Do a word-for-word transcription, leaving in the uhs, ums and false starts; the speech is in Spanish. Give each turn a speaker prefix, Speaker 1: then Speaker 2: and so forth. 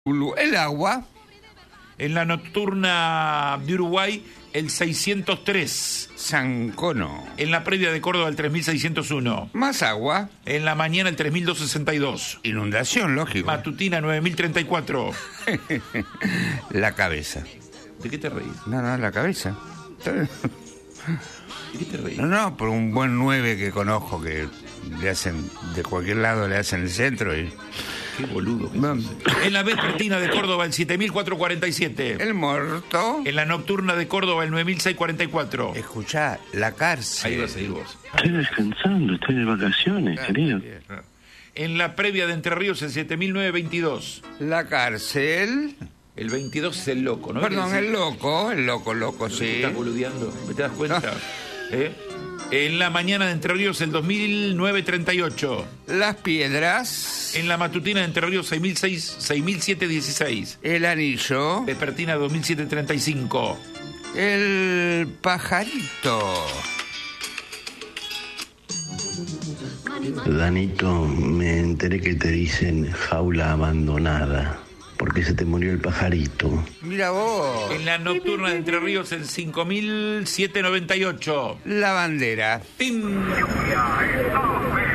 Speaker 1: El agua.
Speaker 2: En la nocturna de Uruguay, el seiscientos tres.
Speaker 1: Sancono.
Speaker 2: En la previa de Córdoba, el tres mil seiscientos uno.
Speaker 1: Más agua.
Speaker 2: En la mañana, el tres mil doscientos sesenta y dos.
Speaker 1: Inundación, lógico.
Speaker 2: Matutina, nueve mil treinta y cuatro.
Speaker 1: La cabeza.
Speaker 2: ¿De qué te reís?
Speaker 1: No, no, la cabeza.
Speaker 2: ¿De qué te reís?
Speaker 1: No, no, por un buen nueve que conozco que le hacen, de cualquier lado le hacen el centro y...
Speaker 2: Qué boludo.
Speaker 1: No.
Speaker 2: En la vespertina de Córdoba, el siete mil cuatrocientos cuarenta y siete.
Speaker 1: El muerto.
Speaker 2: En la nocturna de Córdoba, el nueve mil seiscientos cuarenta y cuatro.
Speaker 1: Escuchá, la cárcel.
Speaker 2: Ahí vas a ir vos.
Speaker 3: Estoy descansando, estoy de vacaciones,
Speaker 1: Ah,
Speaker 3: querido.
Speaker 1: bien.
Speaker 2: En la previa de Entre Ríos, el siete mil novecientos veintidós.
Speaker 1: La cárcel.
Speaker 2: El veintidós es el loco, ¿no?
Speaker 1: Perdón,
Speaker 2: ¿Qué
Speaker 1: el
Speaker 2: decís?
Speaker 1: loco, el loco, loco,
Speaker 2: ¿No
Speaker 1: sí.
Speaker 2: te estás boludeando? ¿Me te das cuenta?
Speaker 1: No.
Speaker 2: ¿Eh? En la mañana de Entre Ríos, el dos mil novecientos treinta y ocho.
Speaker 1: Las piedras.
Speaker 2: En la matutina de Entre Ríos, seis mil setecientos dieciséis.
Speaker 1: El anillo.
Speaker 2: Vespertina, dos mil setecientos treinta y cinco.
Speaker 1: El pajarito.
Speaker 3: Danito, me enteré que te dicen jaula abandonada, porque se te murió el pajarito.
Speaker 1: Mira vos.
Speaker 2: En la nocturna de Entre Ríos, el cinco mil setecientos noventa y ocho.
Speaker 1: La bandera.
Speaker 2: ¡Tin!